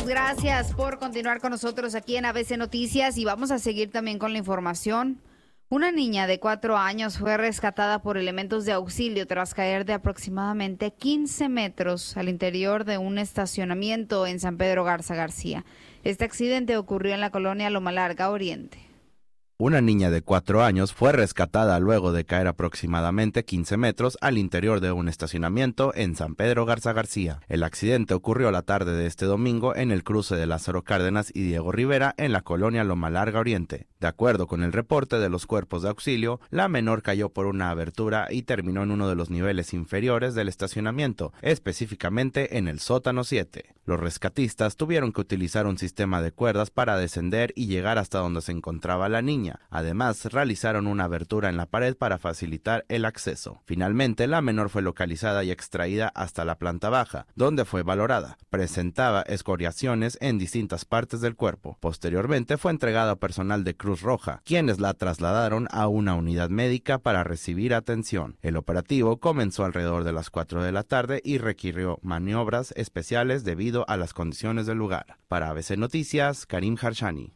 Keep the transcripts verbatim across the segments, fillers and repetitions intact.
Muchas gracias por continuar con nosotros aquí en A B C Noticias y vamos a seguir también con la información. Una niña de cuatro años fue rescatada por elementos de auxilio tras caer de aproximadamente quince metros al interior de un estacionamiento en San Pedro Garza García. Este accidente ocurrió en la colonia Loma Larga Oriente. Una niña de cuatro años fue rescatada luego de caer aproximadamente quince metros al interior de un estacionamiento en San Pedro Garza García. El accidente ocurrió la tarde de este domingo en el cruce de Lázaro Cárdenas y Diego Rivera en la colonia Loma Larga Oriente. De acuerdo con el reporte de los cuerpos de auxilio, la menor cayó por una abertura y terminó en uno de los niveles inferiores del estacionamiento, específicamente en el sótano siete. Los rescatistas tuvieron que utilizar un sistema de cuerdas para descender y llegar hasta donde se encontraba la niña. Además, realizaron una abertura en la pared para facilitar el acceso. Finalmente, la menor fue localizada y extraída hasta la planta baja, donde fue valorada. Presentaba escoriaciones en distintas partes del cuerpo. Posteriormente, fue entregada a personal de Cruz Roja, quienes la trasladaron a una unidad médica para recibir atención. El operativo comenzó alrededor de las cuatro de la tarde y requirió maniobras especiales debido a las condiciones del lugar. Para A B C Noticias, Karim Harshani.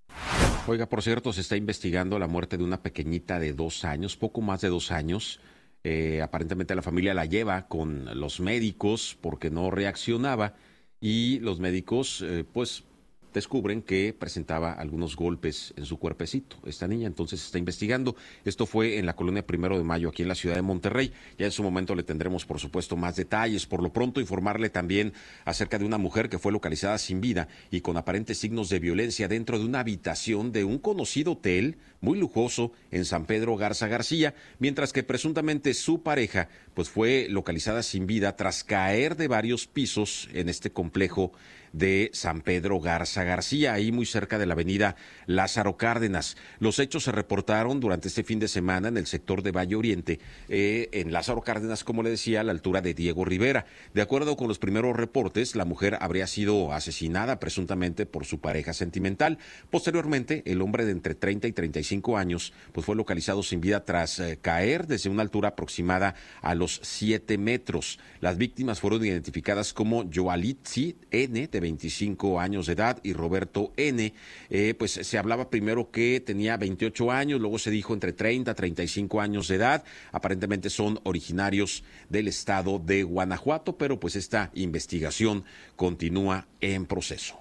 Oiga, por cierto, se está investigando la muerte de una pequeñita de dos años, poco más de dos años. Eh, aparentemente la familia la lleva con los médicos porque no reaccionaba y los médicos, eh, pues, descubren que presentaba algunos golpes en su cuerpecito. Esta niña entonces se está investigando. Esto fue en la colonia Primero de Mayo, aquí en la ciudad de Monterrey. Ya en su momento le tendremos, por supuesto, más detalles. Por lo pronto, informarle también acerca de una mujer que fue localizada sin vida y con aparentes signos de violencia dentro de una habitación de un conocido hotel muy lujoso en San Pedro Garza García, mientras que presuntamente su pareja pues fue localizada sin vida tras caer de varios pisos en este complejo de San Pedro Garza García, ahí muy cerca de la avenida Lázaro Cárdenas. Los hechos se reportaron durante este fin de semana en el sector de Valle Oriente, eh, en Lázaro Cárdenas, como le decía, a la altura de Diego Rivera. De acuerdo con los primeros reportes, la mujer habría sido asesinada presuntamente por su pareja sentimental. Posteriormente, el hombre de entre treinta y treinta y cinco años pues fue localizado sin vida tras eh, caer desde una altura aproximada a los siete metros. Las víctimas fueron identificadas como Yoalitzi N, de veinticinco años de edad, y Roberto N. Eh, pues se hablaba primero que tenía veintiocho años, luego se dijo entre treinta y treinta y cinco años de edad. Aparentemente son originarios del estado de Guanajuato, pero pues esta investigación continúa en proceso.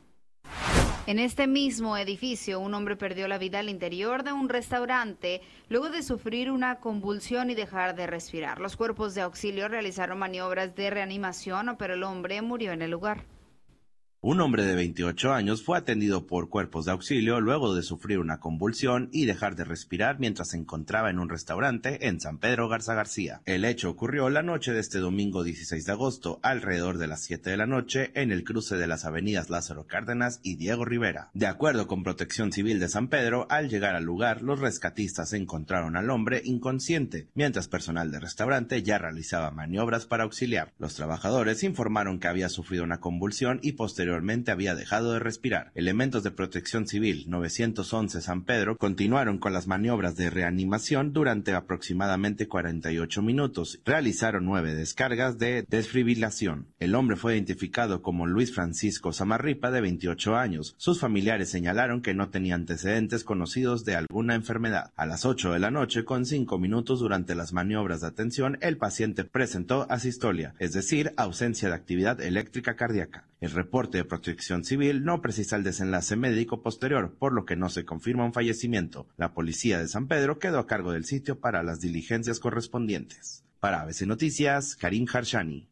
En este mismo edificio, un hombre perdió la vida al interior de un restaurante luego de sufrir una convulsión y dejar de respirar. Los cuerpos de auxilio realizaron maniobras de reanimación, pero el hombre murió en el lugar. Un hombre de veintiocho años fue atendido por cuerpos de auxilio luego de sufrir una convulsión y dejar de respirar mientras se encontraba en un restaurante en San Pedro Garza García. El hecho ocurrió la noche de este domingo dieciséis de agosto, alrededor de las siete de la noche, en el cruce de las avenidas Lázaro Cárdenas y Diego Rivera. De acuerdo con Protección Civil de San Pedro, al llegar al lugar, los rescatistas encontraron al hombre inconsciente, mientras personal del restaurante ya realizaba maniobras para auxiliar. Los trabajadores informaron que había sufrido una convulsión y posteriormente Posteriormente había dejado de respirar. Elementos de Protección Civil novecientos once San Pedro continuaron con las maniobras de reanimación durante aproximadamente cuarenta y ocho minutos. Realizaron nueve descargas de desfibrilación. El hombre fue identificado como Luis Francisco Samarripa, de veintiocho años. Sus familiares señalaron que no tenía antecedentes conocidos de alguna enfermedad. A las ocho de la noche, con cinco minutos durante las maniobras de atención, el paciente presentó asistolia, es decir, ausencia de actividad eléctrica cardíaca. El reporte de Protección Civil no precisa el desenlace médico posterior, por lo que no se confirma un fallecimiento. La policía de San Pedro quedó a cargo del sitio para las diligencias correspondientes. Para A B C Noticias, Karim Harshani.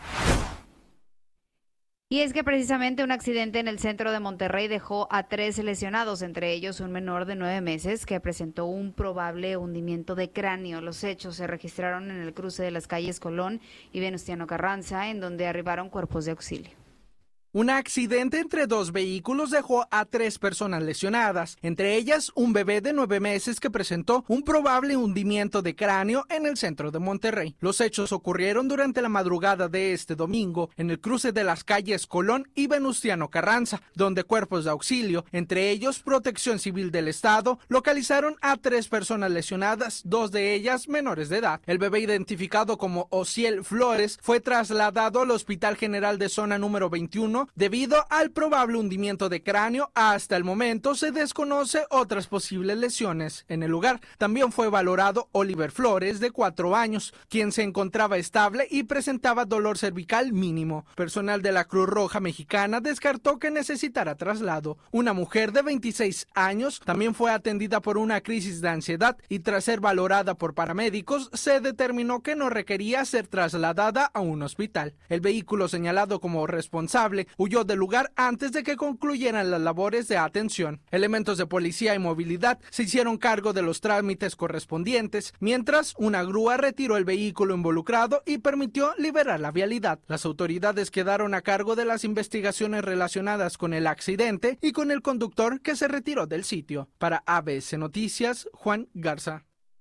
Y es que precisamente un accidente en el centro de Monterrey dejó a tres lesionados, entre ellos un menor de nueve meses que presentó un probable hundimiento de cráneo. Los hechos se registraron en el cruce de las calles Colón y Venustiano Carranza, en donde arribaron cuerpos de auxilio. Un accidente entre dos vehículos dejó a tres personas lesionadas, entre ellas un bebé de nueve meses que presentó un probable hundimiento de cráneo en el centro de Monterrey. Los hechos ocurrieron durante la madrugada de este domingo en el cruce de las calles Colón y Venustiano Carranza, donde cuerpos de auxilio, entre ellos Protección Civil del Estado, localizaron a tres personas lesionadas, dos de ellas menores de edad. El bebé, identificado como Osiel Flores, fue trasladado al Hospital General de Zona número veintiuno, ocurrió debido al probable hundimiento de cráneo. Hasta el momento se desconoce otras posibles lesiones. En el lugar también fue valorado Oliver Flores, de cuatro años, quien se encontraba estable y presentaba dolor cervical mínimo. Personal de la Cruz Roja Mexicana descartó que necesitara traslado. Una mujer de veintiséis años también fue atendida por una crisis de ansiedad y tras ser valorada por paramédicos se determinó que no requería ser trasladada a un hospital. El vehículo señalado como responsable huyó del lugar antes de que concluyeran las labores de atención. Elementos de policía y movilidad se hicieron cargo de los trámites correspondientes, mientras una grúa retiró el vehículo involucrado y permitió liberar la vialidad. Las autoridades quedaron a cargo de las investigaciones relacionadas con el accidente y con el conductor que se retiró del sitio. Para A B C Noticias, Juan Garza.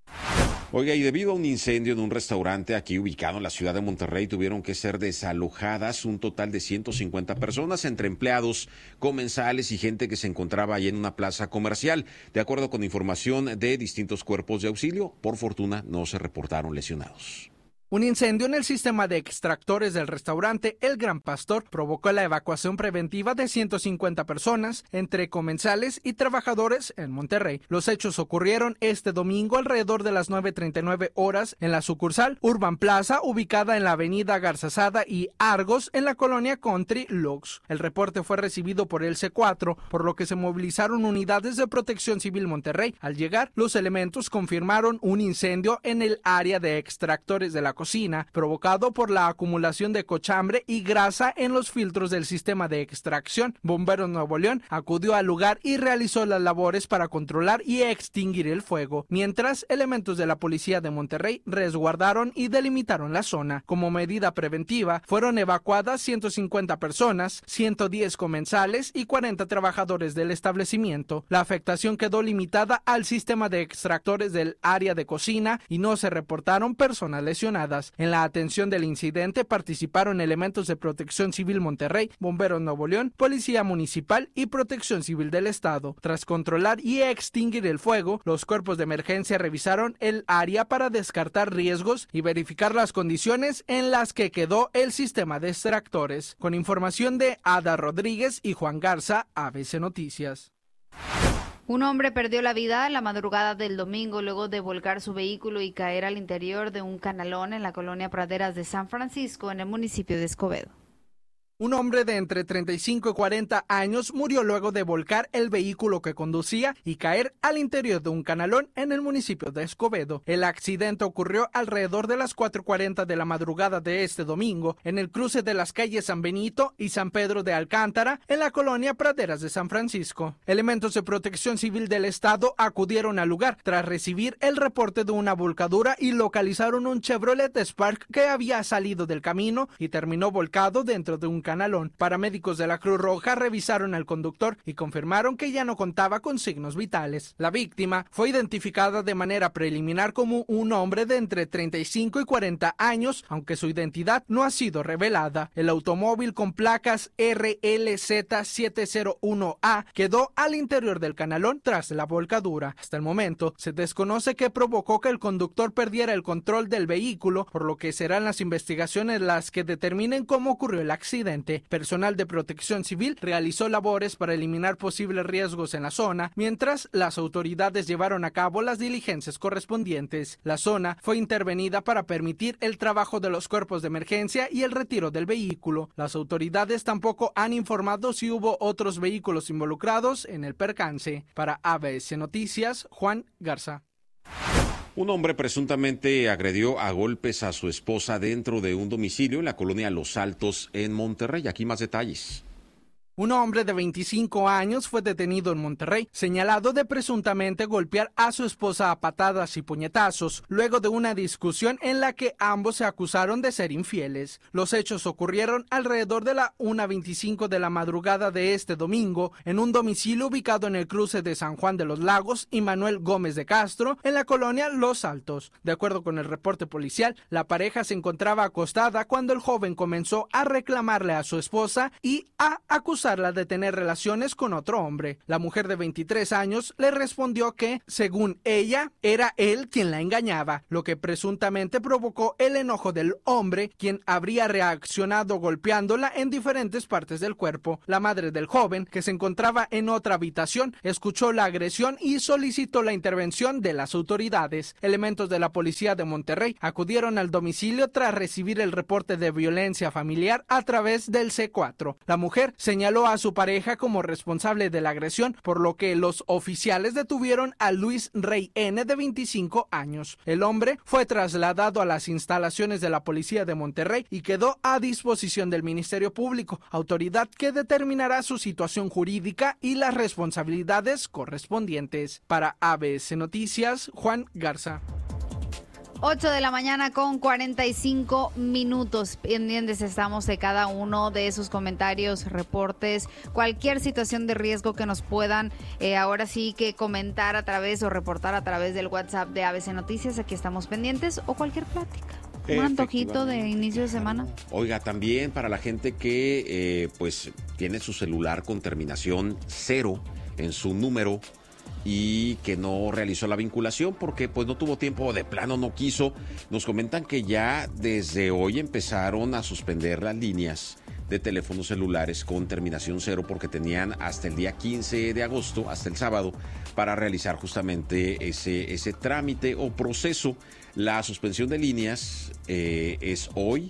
Oiga, y debido a un incendio en un restaurante aquí ubicado en la ciudad de Monterrey, tuvieron que ser desalojadas un total de ciento cincuenta personas, entre empleados, comensales y gente que se encontraba ahí en una plaza comercial. De acuerdo con información de distintos cuerpos de auxilio, por fortuna no se reportaron lesionados. Un incendio en el sistema de extractores del restaurante El Gran Pastor provocó la evacuación preventiva de ciento cincuenta personas, entre comensales y trabajadores en Monterrey. Los hechos ocurrieron este domingo alrededor de las nueve treinta y nueve horas en la sucursal Urban Plaza, ubicada en la avenida Garzazada y Argos, en la colonia Country Lux. El reporte fue recibido por el C cuatro, por lo que se movilizaron unidades de Protección Civil Monterrey. Al llegar, los elementos confirmaron un incendio en el área de extractores de la cocina, provocado por la acumulación de cochambre y grasa en los filtros del sistema de extracción. Bomberos Nuevo León acudió al lugar y realizó las labores para controlar y extinguir el fuego, mientras elementos de la policía de Monterrey resguardaron y delimitaron la zona. Como medida preventiva, fueron evacuadas ciento cincuenta personas, ciento diez comensales y cuarenta trabajadores del establecimiento. La afectación quedó limitada al sistema de extractores del área de cocina y no se reportaron personas lesionadas. En la atención del incidente participaron elementos de Protección Civil Monterrey, Bomberos Nuevo León, Policía Municipal y Protección Civil del Estado. Tras controlar y extinguir el fuego, los cuerpos de emergencia revisaron el área para descartar riesgos y verificar las condiciones en las que quedó el sistema de extractores. Con información de Ada Rodríguez y Juan Garza, A B C Noticias. Un hombre perdió la vida en la madrugada del domingo luego de volcar su vehículo y caer al interior de un canalón en la colonia Praderas de San Francisco, en el municipio de Escobedo. Un hombre de entre treinta y cinco y cuarenta años murió luego de volcar el vehículo que conducía y caer al interior de un canalón en el municipio de Escobedo. El accidente ocurrió alrededor de las cuatro cuarenta de la madrugada de este domingo en el cruce de las calles San Benito y San Pedro de Alcántara en la colonia Praderas de San Francisco. Elementos de Protección Civil del Estado acudieron al lugar tras recibir el reporte de una volcadura y localizaron un Chevrolet Spark que había salido del camino y terminó volcado dentro de un canalón. Paramédicos de la Cruz Roja revisaron al conductor y confirmaron que ya no contaba con signos vitales. La víctima fue identificada de manera preliminar como un hombre de entre treinta y cinco y cuarenta años, aunque su identidad no ha sido revelada. El automóvil con placas R L Z siete cero uno A quedó al interior del canalón tras la volcadura. Hasta el momento se desconoce qué provocó que el conductor perdiera el control del vehículo, por lo que serán las investigaciones las que determinen cómo ocurrió el accidente. Personal de Protección Civil realizó labores para eliminar posibles riesgos en la zona, mientras las autoridades llevaron a cabo las diligencias correspondientes. La zona fue intervenida para permitir el trabajo de los cuerpos de emergencia y el retiro del vehículo. Las autoridades tampoco han informado si hubo otros vehículos involucrados en el percance. Para A B C Noticias, Juan Garza. Un hombre presuntamente agredió a golpes a su esposa dentro de un domicilio en la colonia Los Altos, en Monterrey. Aquí más detalles. Un hombre de veinticinco años fue detenido en Monterrey, señalado de presuntamente golpear a su esposa a patadas y puñetazos, luego de una discusión en la que ambos se acusaron de ser infieles. Los hechos ocurrieron alrededor de la una veinticinco de la madrugada de este domingo, en un domicilio ubicado en el cruce de San Juan de los Lagos y Manuel Gómez de Castro, en la colonia Los Altos. De acuerdo con el reporte policial, la pareja se encontraba acostada cuando el joven comenzó a reclamarle a su esposa y a acusar acusarla de tener relaciones con otro hombre. La mujer de veintitrés años le respondió que, según ella, era él quien la engañaba, lo que presuntamente provocó el enojo del hombre, quien habría reaccionado golpeándola en diferentes partes del cuerpo. La madre del joven, que se encontraba en otra habitación, escuchó la agresión y solicitó la intervención de las autoridades. Elementos de la policía de Monterrey acudieron al domicilio tras recibir el reporte de violencia familiar a través del C cuatro. La mujer señaló a su pareja como responsable de la agresión, por lo que los oficiales detuvieron a Luis Rey N, de veinticinco años. El hombre fue trasladado a las instalaciones de la policía de Monterrey y quedó a disposición del Ministerio Público, autoridad que determinará su situación jurídica y las responsabilidades correspondientes. Para A B C Noticias, Juan Garza. ocho de la mañana con cuarenta y cinco minutos. Pendientes estamos de cada uno de sus comentarios, reportes, cualquier situación de riesgo que nos puedan eh, ahora sí que comentar a través o reportar a través del WhatsApp de A B C Noticias. Aquí estamos pendientes, o cualquier plática. Un antojito de inicio de semana. Oiga, también para la gente que eh, pues tiene su celular con terminación cero en su número y que no realizó la vinculación porque pues no tuvo tiempo o de plano no quiso, nos comentan que ya desde hoy empezaron a suspender las líneas de teléfonos celulares con terminación cero porque tenían hasta el día quince de agosto, hasta el sábado, para realizar justamente ese, ese trámite o proceso. La suspensión de líneas eh, es hoy,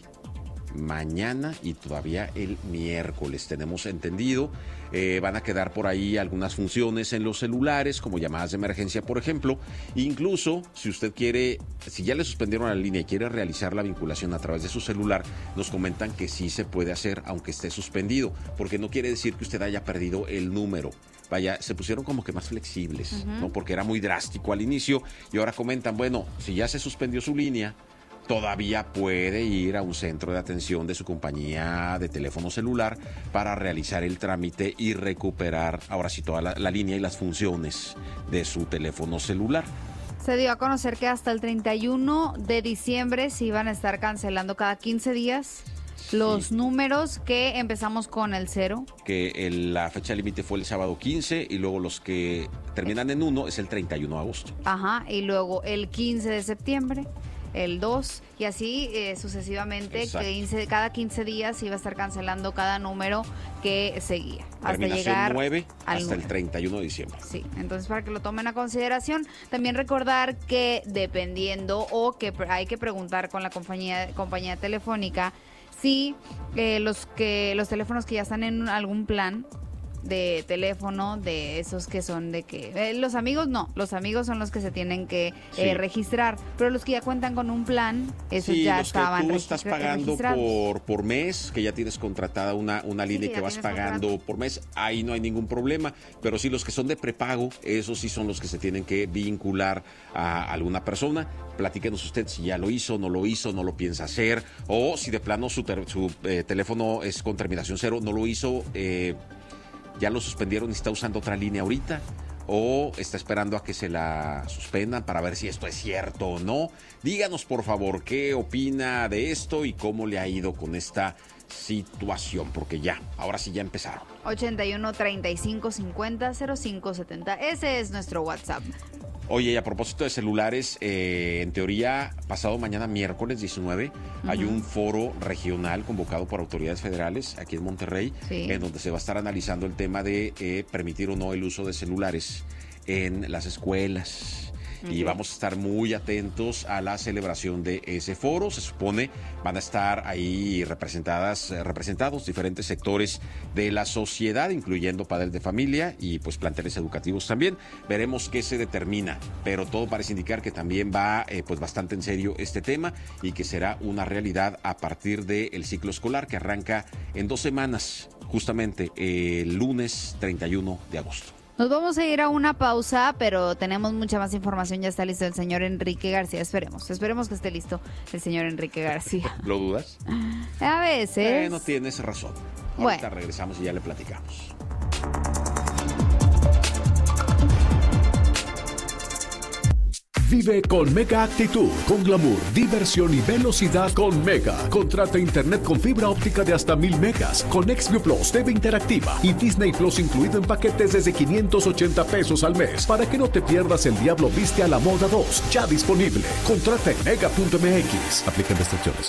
mañana y todavía el miércoles, tenemos entendido. Eh, van a quedar por ahí algunas funciones en los celulares, como llamadas de emergencia, por ejemplo. Incluso, si usted quiere, si ya le suspendieron la línea y quiere realizar la vinculación a través de su celular, nos comentan que sí se puede hacer, aunque esté suspendido, porque no quiere decir que usted haya perdido el número. Vaya, se pusieron como que más flexibles, uh-huh. ¿no? Porque era muy drástico al inicio y ahora comentan, bueno, si ya se suspendió su línea, todavía puede ir a un centro de atención de su compañía de teléfono celular para realizar el trámite y recuperar ahora sí toda la, la línea y las funciones de su teléfono celular. Se dio a conocer que hasta el treinta y uno de diciembre se iban a estar cancelando cada quince días los sí. números, que empezamos con el cero. Que el, la fecha límite fue el sábado quince y luego los que terminan en uno es el treinta y uno de agosto. Ajá, y luego el quince de septiembre, el dos, y así eh, sucesivamente. quince, cada quince días iba a estar cancelando cada número que seguía. Hasta llegar nueve hasta número. El treinta y uno de diciembre. Sí, entonces para que lo tomen a consideración. También recordar que dependiendo o que hay que preguntar con la compañía, compañía telefónica si eh, los, que, los teléfonos que ya están en algún plan de teléfono, de esos que son de que... Eh, los amigos no, los amigos son los que se tienen que sí. eh, registrar, pero los que ya cuentan con un plan, esos sí, ya los estaban que tú estás pagando por, por mes, que ya tienes contratada una, una línea sí, que, que vas pagando contrato. por mes, ahí no hay ningún problema, pero sí los que son de prepago, esos sí son los que se tienen que vincular a alguna persona. Platíquenos usted si ya lo hizo, no lo hizo, no lo piensa hacer, o si de plano su, ter, su eh, teléfono es con terminación cero, no lo hizo, eh, ya lo suspendieron y está usando otra línea ahorita, o está esperando a que se la suspendan para ver si esto es cierto o no. Díganos por favor qué opina de esto y cómo le ha ido con esta situación, porque ya, ahora sí ya empezaron. ochenta y uno, treinta y cinco, cincuenta, cero cinco setenta, ese es nuestro WhatsApp. Oye, y a propósito de celulares, eh, en teoría, pasado mañana, miércoles diecinueve, uh-huh. hay un foro regional convocado por autoridades federales aquí en Monterrey, sí. en donde se va a estar analizando el tema de eh, permitir o no el uso de celulares en las escuelas. Y vamos a estar muy atentos a la celebración de ese foro. Se supone van a estar ahí representadas, representados diferentes sectores de la sociedad, incluyendo padres de familia y pues planteles educativos también. Veremos qué se determina, pero todo parece indicar que también va eh, pues bastante en serio este tema y que será una realidad a partir del ciclo escolar que arranca en dos semanas, justamente eh, el lunes treinta y uno de agosto. Nos vamos a ir a una pausa, pero tenemos mucha más información. Ya está listo el señor Enrique García. Esperemos, esperemos que esté listo el señor Enrique García. ¿Lo dudas? A veces. Eh, no tienes razón. Ahorita bueno. regresamos y ya le platicamos. Vive con Mega Actitud, con glamour, diversión y velocidad con Mega. Contrata internet con fibra óptica de hasta mil megas, con Xview Plus, T V interactiva y Disney Plus incluido en paquetes desde quinientos ochenta pesos al mes, para que no te pierdas El Diablo Viste a la Moda dos, ya disponible. Contrata en mega punto m x. Aplican restricciones.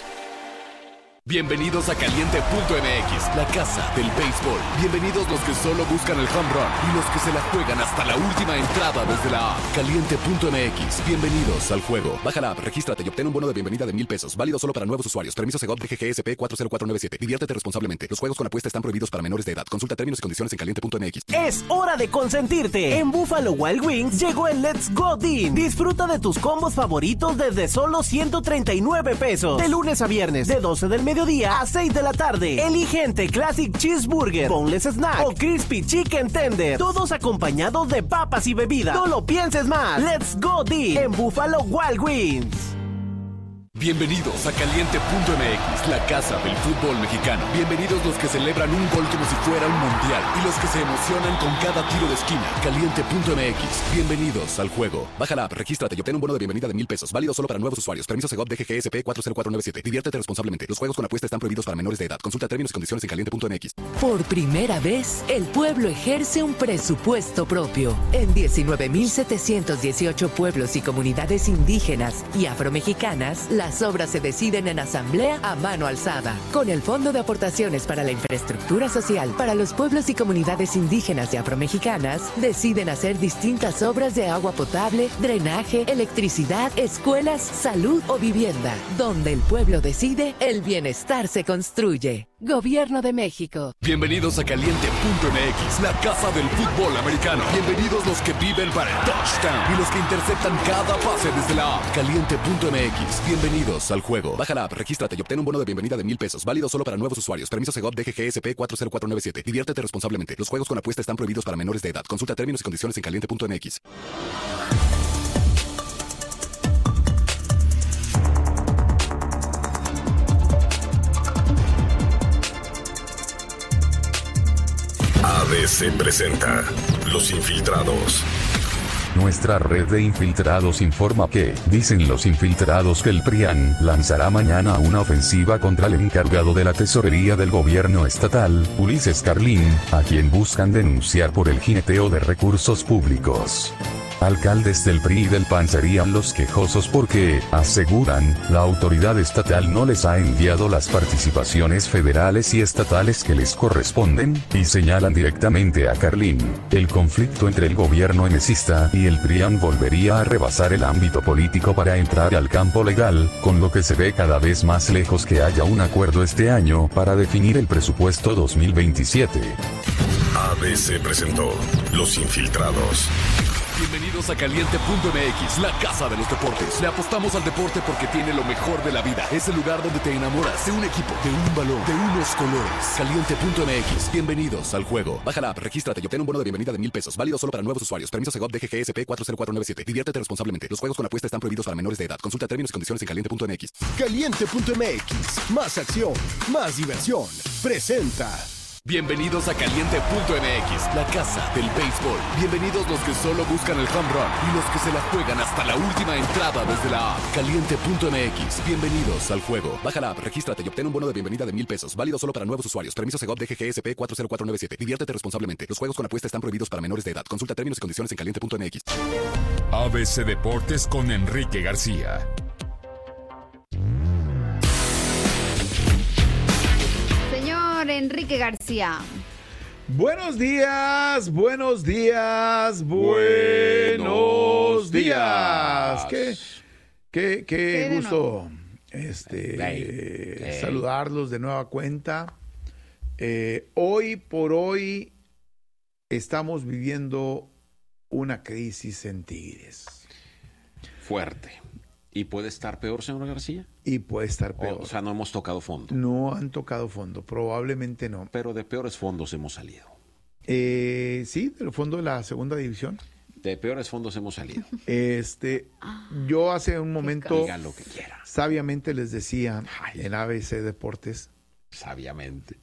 Bienvenidos a Caliente punto m x, la casa del béisbol. Bienvenidos los que solo buscan el home run y los que se la juegan hasta la última entrada desde la app. Caliente punto m x, bienvenidos al juego. Baja la app, regístrate y obtén un bono de bienvenida de mil pesos. Válido solo para nuevos usuarios. Permiso Segov de G G S P cuatro cero cuatro nueve siete. Diviértete responsablemente. Los juegos con apuesta están prohibidos para menores de edad. Consulta términos y condiciones en caliente punto m x. Es hora de consentirte. En Buffalo Wild Wings llegó el Let's Go Deal. Disfruta de tus combos favoritos desde solo ciento treinta y nueve pesos. De lunes a viernes, de doce del mediodía a seis de la tarde. Elige entre Classic Cheeseburger, Boneless Snack o Crispy Chicken Tender. Todos acompañados de papas y bebidas. No lo pienses más. Let's Go Deal en Buffalo Wild Wings. Bienvenidos a Caliente punto m x, la casa del fútbol mexicano. Bienvenidos los que celebran un gol como si fuera un mundial y los que se emocionan con cada tiro de esquina. Caliente punto m x, bienvenidos al juego. Baja la app, regístrate y obtén un bono de bienvenida de mil pesos. Válido solo para nuevos usuarios. Permiso Segov de G G S P cuatro cero cuatro nueve siete. Diviértete responsablemente. Los juegos con apuesta están prohibidos para menores de edad. Consulta términos y condiciones en caliente punto m x. Por primera vez, el pueblo ejerce un presupuesto propio. En diecinueve mil setecientos dieciocho pueblos y comunidades indígenas y afromexicanas, la Las obras se deciden en asamblea a mano alzada. Con el Fondo de Aportaciones para la Infraestructura Social para los pueblos y comunidades indígenas y afromexicanas, deciden hacer distintas obras de agua potable, drenaje, electricidad, escuelas, salud o vivienda. Donde el pueblo decide, el bienestar se construye. Gobierno de México. Bienvenidos a Caliente punto m x, la casa del fútbol americano. Bienvenidos los que viven para el touchdown y los que interceptan cada pase desde la app. Caliente punto m x, bienvenidos al juego. Baja la app, regístrate y obtén un bono de bienvenida de mil pesos. Válido solo para nuevos usuarios. Permiso Segov de G G S P cuatro cero cuatro nueve siete. Diviértete responsablemente. Los juegos con apuesta están prohibidos para menores de edad. Consulta términos y condiciones en caliente punto m x. A B C presenta Los Infiltrados. Nuestra red de infiltrados informa que, dicen los infiltrados, que el PRIAN lanzará mañana una ofensiva contra el encargado de la tesorería del gobierno estatal, Ulises Carlín, a quien buscan denunciar por el jineteo de recursos públicos. Alcaldes del P R I y del P A N serían los quejosos porque, aseguran, la autoridad estatal no les ha enviado las participaciones federales y estatales que les corresponden, y señalan directamente a Carlín. El conflicto entre el gobierno emesista y el PRIAN volvería a rebasar el ámbito político para entrar al campo legal, con lo que se ve cada vez más lejos que haya un acuerdo este año para definir el presupuesto dos mil veintisiete. A B C presentó Los Infiltrados. Bienvenidos a Caliente punto m x, la casa de los deportes. Le apostamos al deporte porque tiene lo mejor de la vida. Es el lugar donde te enamoras de un equipo, de un balón, de unos colores. Caliente punto m x, bienvenidos al juego. Baja la app, regístrate y obtén un bono de bienvenida de mil pesos. Válido solo para nuevos usuarios. Permiso Segov de G G S P cuatro cero cuatro nueve siete. Diviértete responsablemente. Los juegos con apuesta están prohibidos para menores de edad. Consulta términos y condiciones en caliente punto m x. Caliente punto m x, más acción, más diversión. Presenta. Bienvenidos a Caliente punto m x, la casa del béisbol. Bienvenidos los que solo buscan el home run y los que se la juegan hasta la última entrada desde la app. Caliente punto m x, bienvenidos al juego. Baja la app, regístrate y obtén un bono de bienvenida de mil pesos. Válido solo para nuevos usuarios. Permiso Segov de G G S P cuatro cero cuatro nueve siete. Diviértete responsablemente. Los juegos con apuesta están prohibidos para menores de edad. Consulta términos y condiciones en caliente punto m x. A B C Deportes con Enrique García. Enrique García. Buenos días, buenos días, buenos días. Qué, qué, qué gusto este, hey, hey. saludarlos de nueva cuenta. Eh, hoy por hoy estamos viviendo una crisis en Tigres. Fuerte. ¿Y puede estar peor, señor García? Y puede estar peor. O, o sea, no hemos tocado fondo. No han tocado fondo, probablemente no. Pero de peores fondos hemos salido. Eh, sí, del fondo de la segunda división. De peores fondos hemos salido. Este, yo hace un momento, diga lo que quiera. Sabiamente les decía Ay, en A B C Deportes. Sabiamente.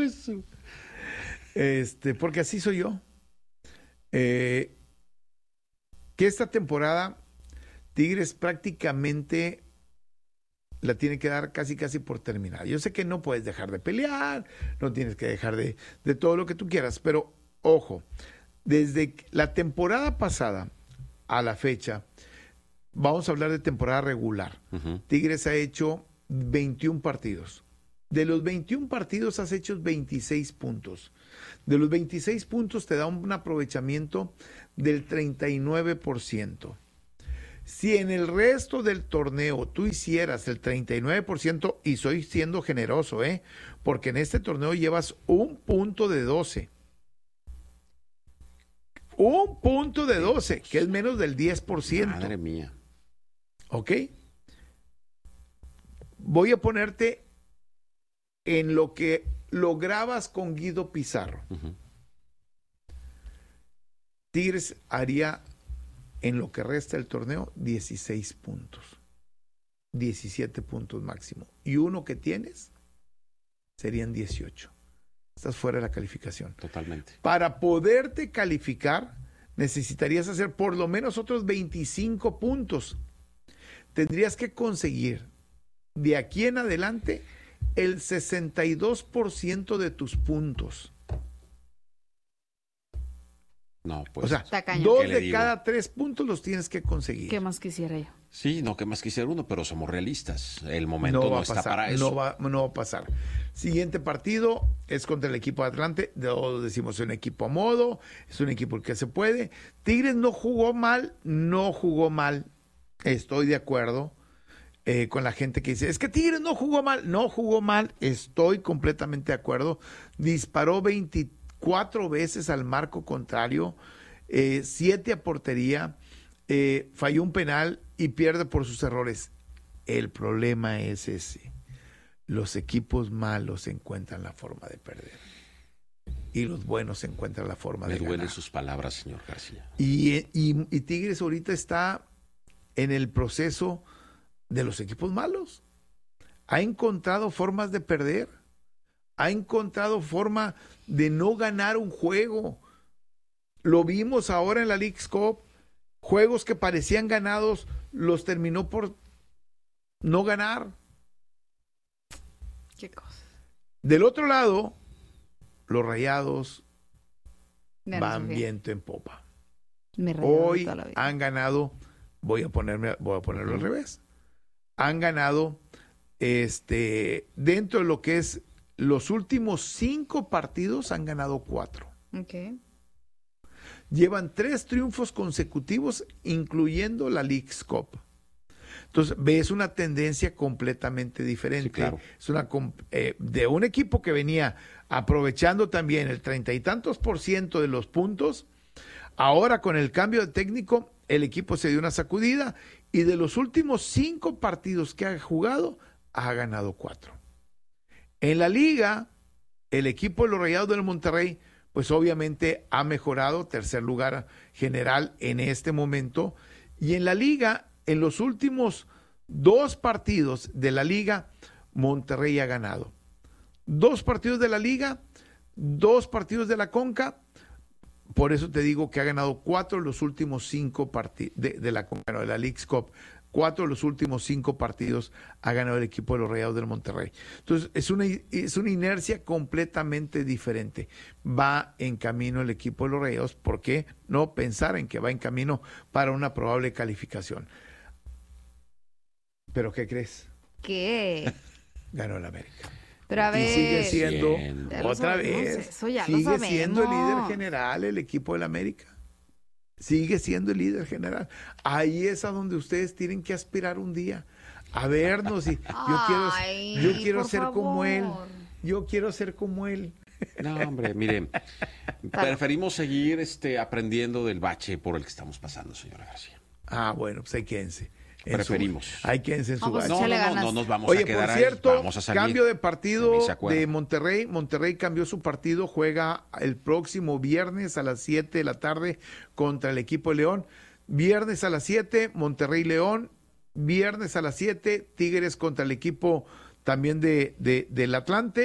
Este, porque así soy yo. Eh, que esta temporada Tigres prácticamente la tiene que dar casi casi por terminada. Yo sé que no puedes dejar de pelear, no tienes que dejar de, de todo lo que tú quieras, pero ojo, desde la temporada pasada a la fecha, vamos a hablar de temporada regular. Uh-huh. Tigres ha hecho veintiún partidos. De los veintiún partidos has hecho veintiséis puntos. De los veintiséis puntos te da un aprovechamiento del treinta y nueve por ciento. Si en el resto del torneo tú hicieras el treinta y nueve por ciento, y soy siendo generoso, ¿eh? Porque en este torneo llevas un punto de doce. Un punto de doce, que es menos del diez por ciento. Madre mía. ¿Ok? Voy a ponerte en lo que lograbas con Guido Pizarro. Uh-huh. Tigres haría en lo que resta del torneo dieciséis puntos. diecisiete puntos máximo. Y uno que tienes serían dieciocho. Estás fuera de la calificación. Totalmente. Para poderte calificar, necesitarías hacer por lo menos otros veinticinco puntos. Tendrías que conseguir de aquí en adelante el sesenta y dos por ciento de tus puntos. No, pues. O sea, dos de cada tres puntos los tienes que conseguir. ¿Qué más quisiera yo? Sí, no, ¿qué más quisiera uno? Pero somos realistas. El momento no, no está pasar, para eso. No va, no va a pasar. Siguiente partido es contra el equipo de Atlante. Todos decimos, es un equipo a modo, es un equipo que se puede. Tigres no jugó mal, no jugó mal. Estoy de acuerdo eh, con la gente que dice, es que Tigres no jugó mal. No jugó mal, estoy completamente de acuerdo. Disparó veinticuatro veces al marco contrario, eh, siete a portería, eh, falló un penal y pierde por sus errores. El problema es ese. Los equipos malos encuentran la forma de perder y los buenos encuentran la forma Me de ganar. Me duelen sus palabras, señor García. Y, y, y Tigres ahorita está en el proceso de los equipos malos. Ha encontrado formas de perder. Ha encontrado forma de no ganar un juego. Lo vimos ahora en la Leagues Cup. Juegos que parecían ganados, los terminó por no ganar. Qué cosa. Del otro lado, los Rayados ya van no viento en popa. Me Hoy han ganado, voy a ponerme, voy a ponerlo uh-huh. al revés. Han ganado este dentro de lo que es los últimos cinco partidos, han ganado cuatro. Okay. Llevan tres triunfos consecutivos, incluyendo la Leagues Cup. Entonces, ves una tendencia completamente diferente. Sí, claro. Es una eh, de un equipo que venía aprovechando también el treinta y tantos por ciento de los puntos. Ahora, con el cambio de técnico, el equipo se dio una sacudida y de los últimos cinco partidos que ha jugado, ha ganado cuatro. En la liga, el equipo de los Rayados del Monterrey, pues obviamente ha mejorado, tercer lugar general en este momento. Y en la liga, en los últimos dos partidos de la liga, Monterrey ha ganado. Dos partidos de la liga, dos partidos de la Conca. Por eso te digo que ha ganado cuatro de los últimos cinco partidos de, de la Conca, no, de la Leagues Cup. Cuatro de los últimos cinco partidos ha ganado el equipo de los Rayados del Monterrey. Entonces, es una, es una inercia completamente diferente. Va en camino el equipo de los Rayados. ¿Por qué no pensar en que va en camino para una probable calificación? ¿Pero qué crees? ¿Qué? Ganó el América. Pero a ver, y sigue siendo, otra vez, eso ya sigue lo siendo el líder general el equipo del América. Sigue siendo el líder general. Ahí es a donde ustedes tienen que aspirar un día. A vernos. Y yo Ay, quiero, yo quiero ser favor. como él. Yo quiero ser como él. No, hombre, miren. Preferimos seguir este, aprendiendo del bache por el que estamos pasando, señora García. Ah, bueno, pues ahí quédense. Preferimos. Su, hay quédense en su vamos, bache. No, no, no, no nos vamos Oye, a quedar por cierto, ahí. Vamos a salir. Cambio de partido de, de Monterrey. Monterrey cambió su partido, juega el próximo viernes a las siete de la tarde contra el equipo de León. Viernes a las siete, Monterrey-León. Viernes a las siete, Tigres contra el equipo también de, de, del Atlante.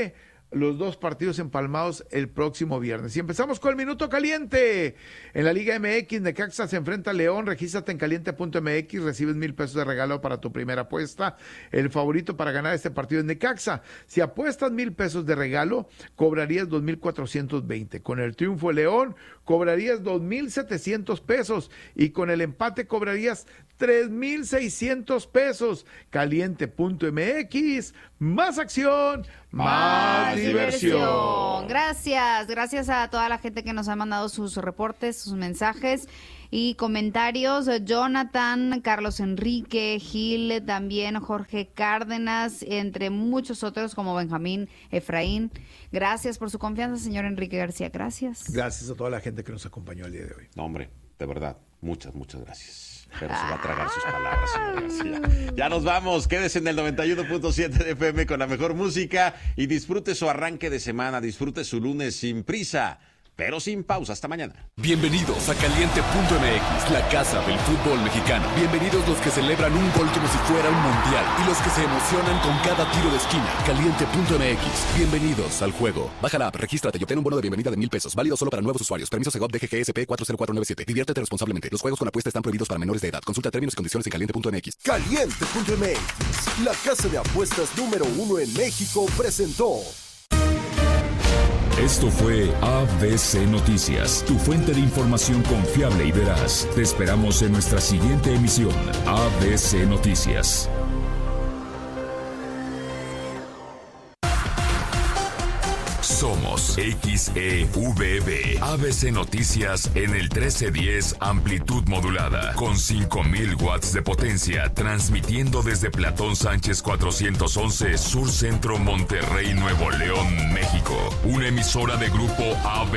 los dos partidos empalmados el próximo viernes. Y empezamos con el Minuto Caliente. En la Liga M X, Necaxa se enfrenta a León. Regístrate en caliente punto m x, recibes mil pesos de regalo para tu primera apuesta. El favorito para ganar este partido es Necaxa. Si apuestas mil pesos de regalo, cobrarías dos mil cuatrocientos veinte. Con el triunfo de León, cobrarías dos mil setecientos pesos. Y con el empate, cobrarías tres mil seiscientos pesos. caliente punto m x, más acción, más, más diversión. diversión. Gracias, gracias a toda la gente que nos ha mandado sus reportes, sus mensajes y comentarios. Jonathan, Carlos Enrique, Gil, también Jorge Cárdenas, entre muchos otros como Benjamín, Efraín. Gracias por su confianza, señor Enrique García. Gracias. Gracias a toda la gente que nos acompañó el día de hoy. No, hombre, de verdad, muchas, muchas gracias. Pero se va a tragar sus palabras, señor García. Ya nos vamos. Quédese en el noventa y uno punto siete de F M con la mejor música y disfrute su arranque de semana, disfrute su lunes sin prisa, pero sin pausa. Hasta mañana. Bienvenidos a caliente punto m x, la casa del fútbol mexicano. Bienvenidos los que celebran un gol como si fuera un mundial y los que se emocionan con cada tiro de esquina. caliente punto m x. Bienvenidos al juego. Baja la app, regístrate y obtén un bono de bienvenida de mil pesos. Válido solo para nuevos usuarios. Permiso Segov D G G S P cuatro cero cuatro nueve siete. Diviértete responsablemente. Los juegos con apuesta están prohibidos para menores de edad. Consulta términos y condiciones en caliente punto m x. caliente punto m x, la casa de apuestas número uno en México, presentó. Esto fue A B C Noticias, tu fuente de información confiable y veraz. Te esperamos en nuestra siguiente emisión, A B C Noticias. Somos X E V B, A B C Noticias en el trece diez amplitud modulada, con cinco mil watts de potencia, transmitiendo desde Platón Sánchez cuatrocientos once, Sur Centro, Monterrey, Nuevo León, México. Una emisora de Grupo A B C.